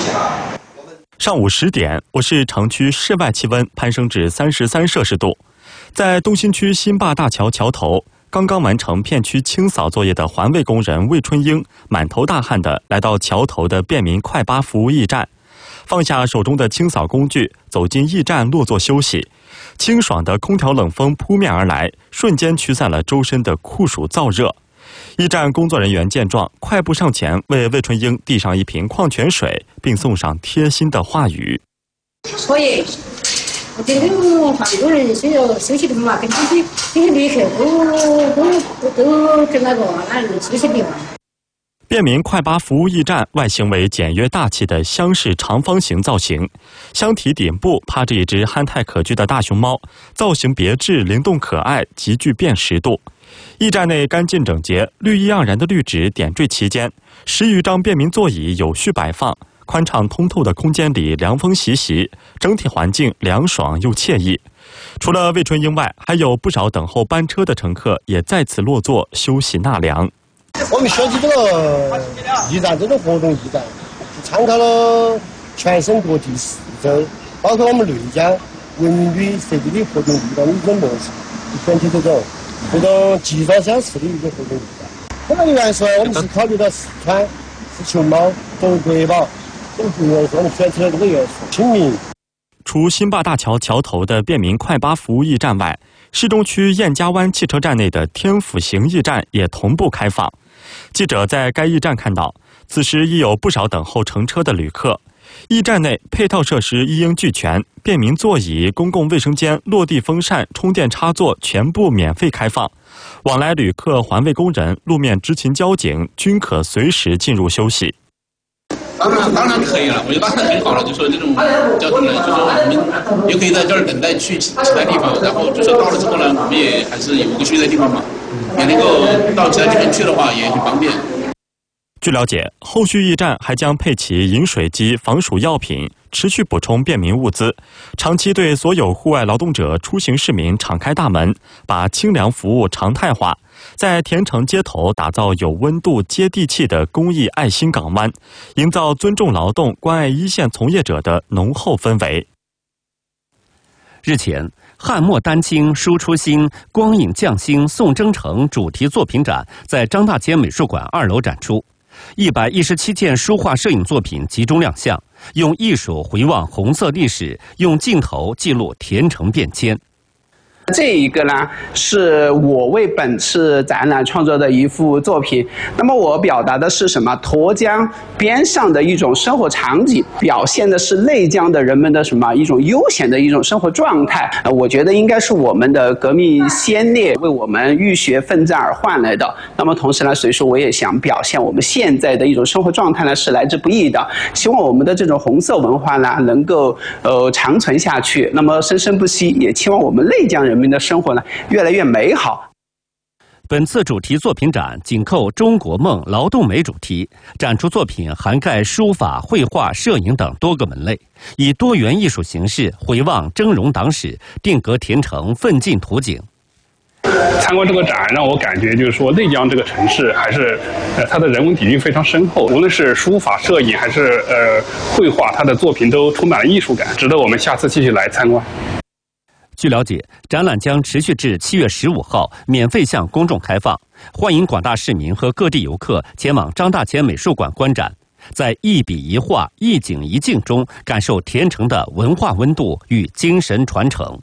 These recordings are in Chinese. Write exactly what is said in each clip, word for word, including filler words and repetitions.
上午十点，我市城区室外气温攀升至三十三摄氏度。在东新区新坝大桥桥头，刚刚完成片区清扫作业的环卫工人魏春英满头大汗地来到桥头的便民快八服务驿站，放下手中的清扫工具，走进驿站落座休息。清爽的空调冷风扑面而来，瞬间驱散了周身的酷暑燥热。驿站工作人员见状，快步上前为魏春英递上一瓶矿泉水，并送上贴心的话语。 可以，我觉得我们环卫工人需要休息地方嘛，跟这些这些旅客都都都跟那个那休息地方。 便民快八服务驿站外形为简约大气的厢式长方形造型，箱体顶部趴着一只憨态可掬的大熊猫，造型别致、灵动可爱，极具辨识度。驿站内干净整洁，绿意盎然的绿植点缀其间，十余张便民座椅有序摆放，宽敞通透的空间里凉风习习，整体环境凉爽又惬意。除了魏春英外，还有不少等候班车的乘客也在此落座休息纳凉。 我们设计这个驿站，这种活动驿站，参考了全省各地市州，包括我们内江文旅设计的活动驿站的一种模式，选取这种这种集装箱式的一个活动驿站。本来原说我们是考虑到四川、是熊猫作为国宝，这个元素我们选取了这个元素，亲民。 除新坝大桥桥头的便民快八服务驿站外，市中区燕家湾汽车站内的天府行驿站也同步开放。记者在该驿站看到，此时已有不少等候乘车的旅客。驿站内配套设施一应俱全，便民座椅、公共卫生间、落地风扇、充电插座全部免费开放。往来旅客、环卫工人、路面执勤交警均可随时进入休息。 当然，当然可以了，我觉得当然很好了。就说这种交通呢，就说我们也可以在这儿等待去其他地方，然后就说到了之后呢，我们也还是有一个休息的地方嘛，也能够到其他地方去的话也很方便。 据了解，后续驿站还将配齐饮水机、防暑药品，持续补充便民物资，长期对所有户外劳动者、出行市民敞开大门，把清凉服务常态化，在田城街头打造有温度、接地气的公益爱心港湾，营造尊重劳动、关爱一线从业者的浓厚氛围。 日前，汉末丹青输出新光影匠心宋征程主题作品展在张大千美术馆二楼展出。一百一十七件书画摄影作品集中亮相，用艺术回望红色历史，用镜头记录田城变迁。 这一个呢，是我为本次展览创作的一幅作品。那么我表达的是什么？沱江边上的一种生活场景，表现的是内江的人们的什么一种悠闲的一种生活状态。呃，我觉得应该是我们的革命先烈为我们浴血奋战而换来的。那么同时呢，所以说我也想表现我们现在的一种生活状态呢是来之不易的。希望我们的这种红色文化呢能够呃长存下去，那么生生不息。也期望我们内江人人民的生活呢越来越美好。 本次主题作品展紧扣中国梦、劳动美主题，展出作品涵盖书法、绘画、摄影等多个门类，以多元艺术形式回望峥嵘党史，定格田城奋进图景。 参观这个展让我感觉就是说内江这个城市还是呃它的人文底蕴非常深厚，无论是书法、摄影还是呃绘画，它的作品都充满了艺术感，值得我们下次继续来参观。 据了解，展览将持续至七月十五号，免费向公众开放，欢迎广大市民和各地游客前往张大千美术馆观展，在一笔一画、一景一镜中感受田城的文化温度与精神传承。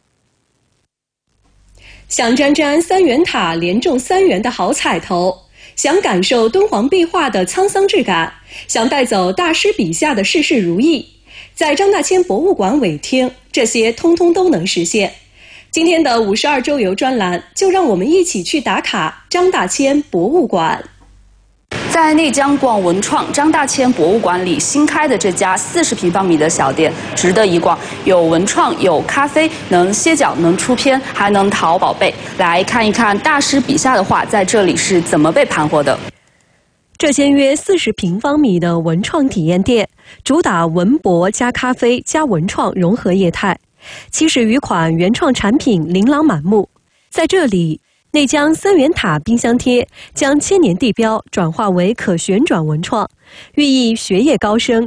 想沾沾三元塔连中三元的好彩头，想感受敦煌壁画的沧桑质感，想带走大师笔下的事事如意，在张大千博物馆委厅，这些通通都能实现。今天的五十二周游专栏，就让我们一起去打卡张大千博物馆。 在内江逛文创，张大千博物馆里新开的这家四十平方米的小店值得一逛，有文创，有咖啡，能歇脚，能出片，还能淘宝贝。来看一看大师笔下的画在这里是怎么被盘活的。 这间约四十平方米的文创体验店，主打文博加咖啡加文创融合业态，七十余款原创产品琳琅满目。在这里，内江三元塔冰箱贴将千年地标转化为可旋转文创，寓意学业高升。